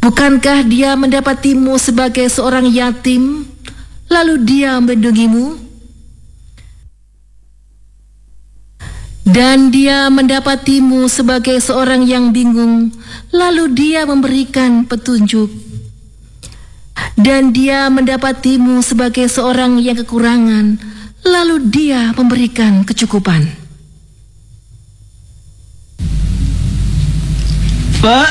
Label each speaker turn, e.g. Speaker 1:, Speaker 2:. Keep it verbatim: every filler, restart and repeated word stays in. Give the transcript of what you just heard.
Speaker 1: Bukankah dia mendapatimu sebagai seorang yatim, lalu dia melindungimu? Dan dia mendapatimu sebagai seorang yang bingung, lalu dia memberikan petunjuk. Dan dia mendapatimu sebagai seorang yang kekurangan, lalu dia memberikan kecukupan.
Speaker 2: Pak,